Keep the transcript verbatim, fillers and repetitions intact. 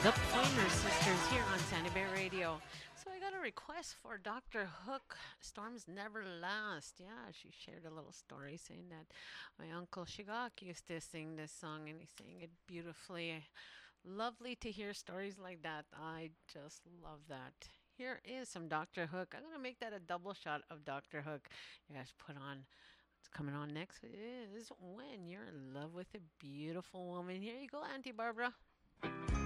The Pointer Sisters here on Sandy Bay Radio. So I got a request for Doctor Hook, Storms Never Last. Yeah, she shared a little story saying that my uncle Shigak used to sing this song and he sang it beautifully. Lovely to hear stories like that. I just love that. Here is some Doctor Hook. I'm going to make that a double shot of Doctor Hook. You guys put on. What's coming on next is When You're in Love with a Beautiful Woman. Here you go, Auntie Barbara.